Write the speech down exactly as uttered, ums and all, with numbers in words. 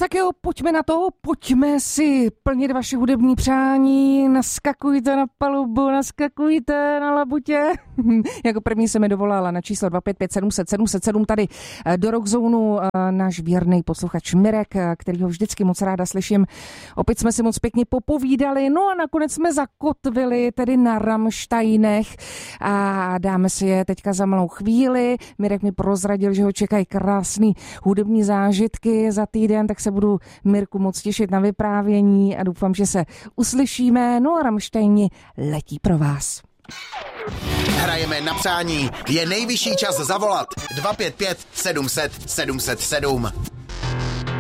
tak jo, pojďme na to, pojďme si plnit vaše hudební přání, naskakujte na palubu, naskakujte na labutě. Jako první se mi dovolala na číslo dva pět pět sedm set sedm set sedm tady do Rockzonu náš věrný posluchač Mirek, kterýho vždycky moc ráda slyším. Opět jsme si moc pěkně popovídali, no a nakonec jsme zakotvili tedy na Rammsteinech a dáme si je teďka za malou chvíli. Mirek mi prozradil, že ho čekají krásný hudební zážitky za týden, tak se budu Mirku moc těšit na vyprávění a doufám, že se uslyšíme. No a Rammsteini letí pro vás. Hrajeme na přání. Je nejvyšší čas zavolat. dva pět pět sedm set sedm set sedm.